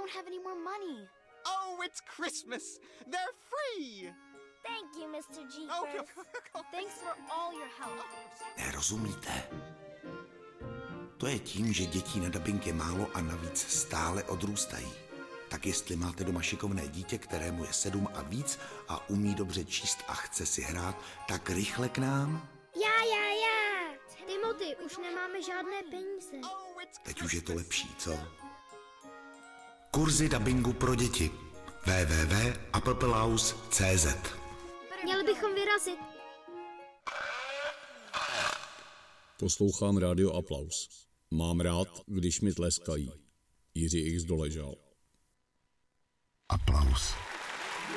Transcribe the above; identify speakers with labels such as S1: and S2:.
S1: don't have any more money.
S2: Oh, it's Christmas. They're free.
S1: Thank you, Mr. Jeepers. Thanks for all your help.
S3: Nerozumíte? To je tím, že dětí na dabing je málo a navíc stále odrůstají. Tak jestli máte doma šikovné dítě, kterému je 7 a víc a umí dobře číst a chce si hrát, tak rychle k nám.
S4: Já. Timothy, už nemáme žádné peníze.
S3: Teď už je to lepší, co? Kurzy dabingu pro děti. www.applepalaus.cz.
S4: Měli bychom vyrazit.
S5: Poslouchám rádio Aplaus. Mám rád, když mi tleskají. Jiří X. Doležal.
S3: Aplaus.